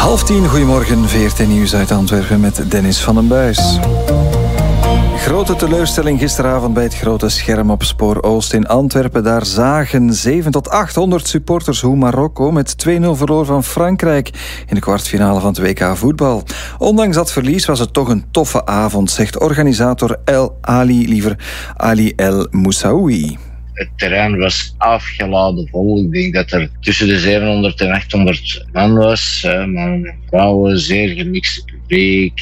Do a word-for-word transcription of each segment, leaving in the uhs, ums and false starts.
Half tien, goedemorgen, V R T Nieuws uit Antwerpen met Dennis van den Buis. Grote teleurstelling gisteravond bij het grote scherm op Spoor Oost in Antwerpen. Daar zagen zeven tot achthonderd supporters hoe Marokko met twee nul verloor van Frankrijk in de kwartfinale van het W K voetbal. Ondanks dat verlies was het toch een toffe avond, zegt organisator El Ali, liever Ali El Moussaoui. Het terrein was afgeladen vol. Ik denk dat er tussen de zevenhonderd en achthonderd man was. Mannen en vrouwen, zeer gemixte publiek,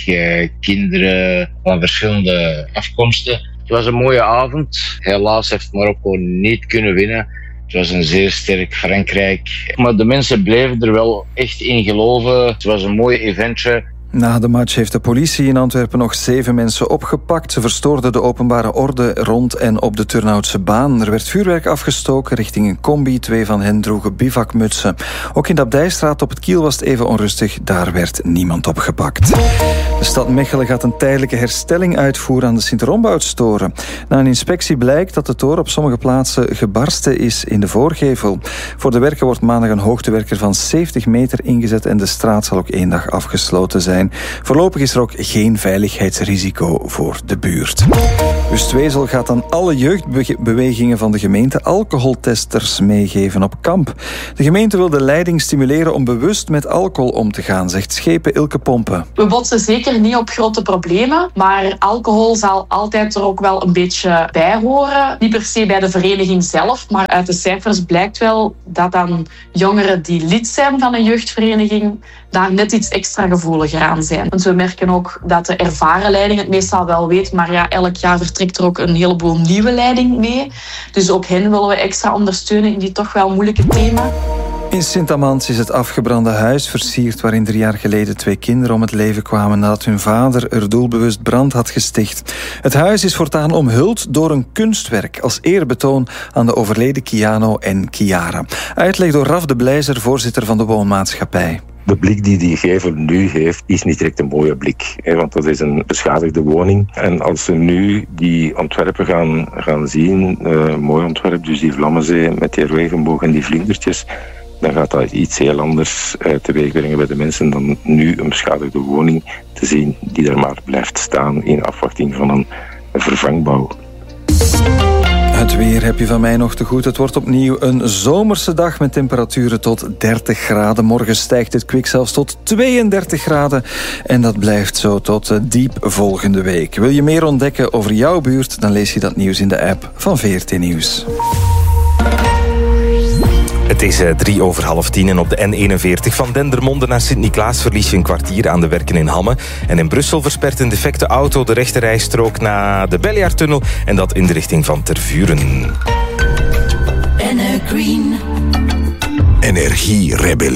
kinderen van verschillende afkomsten. Het was een mooie avond. Helaas heeft Marokko niet kunnen winnen. Het was een zeer sterk Frankrijk. Maar de mensen bleven er wel echt in geloven. Het was een mooi eventje. Na de match heeft de politie in Antwerpen nog zeven mensen opgepakt. Ze verstoorden de openbare orde rond en op de Turnhoutse baan. Er werd vuurwerk afgestoken richting een combi. Twee van hen droegen bivakmutsen. Ook in de Abdijstraat op het Kiel was het even onrustig. Daar werd niemand opgepakt. De stad Mechelen gaat een tijdelijke herstelling uitvoeren aan de Sint-Rombouts-toren. Na een inspectie blijkt dat de toren op sommige plaatsen gebarsten is in de voorgevel. Voor de werken wordt maandag een hoogtewerker van zeventig meter ingezet en de straat zal ook één dag afgesloten zijn. Voorlopig is er ook geen veiligheidsrisico voor de buurt. Wustwezel gaat aan alle jeugdbewegingen van de gemeente alcoholtesters meegeven op kamp. De gemeente wil de leiding stimuleren om bewust met alcohol om te gaan, zegt schepen Ilke Pompen. We botsen zeker niet op grote problemen, maar alcohol zal altijd er ook wel een beetje bij horen. Niet per se bij de vereniging zelf, maar uit de cijfers blijkt wel dat dan jongeren die lid zijn van een jeugdvereniging daar net iets extra gevoeliger aan zijn. Want we merken ook dat de ervaren leiding het meestal wel weet, maar ja, elk jaar vertrekt er ook een heleboel nieuwe leiding mee. Dus ook hen willen we extra ondersteunen in die toch wel moeilijke thema. In Sint-Amans is het afgebrande huis versierd waarin drie jaar geleden twee kinderen om het leven kwamen nadat hun vader er doelbewust brand had gesticht. Het huis is voortaan omhuld door een kunstwerk als eerbetoon aan de overleden Kiano en Kiara. Uitleg door Raf de Blijzer, voorzitter van de woonmaatschappij. De blik die die gevel nu heeft, is niet direct een mooie blik. Hè, want dat is een beschadigde woning. En als we nu die ontwerpen gaan, gaan zien, uh, mooi ontwerp, dus die Vlammenzee met die regenboog en die vlindertjes, dan gaat dat iets heel anders uh, teweeg brengen bij de mensen dan nu een beschadigde woning te zien die er maar blijft staan in afwachting van een, een vervangbouw. Het weer heb je van mij nog te goed. Het wordt opnieuw een zomerse dag met temperaturen tot dertig graden. Morgen stijgt het kwik zelfs tot tweeëndertig graden. En dat blijft zo tot diep volgende week. Wil je meer ontdekken over jouw buurt? Dan lees je dat nieuws in de app van V R T Nieuws. Het is uh, drie over half tien en op de N eenenveertig van Dendermonde naar Sint-Niklaas verlies je een kwartier aan de werken in Hamme. En in Brussel verspert een defecte auto de rechterrijstrook naar de Beljaartunnel en dat in de richting van Tervuren. Green. Energierebellie.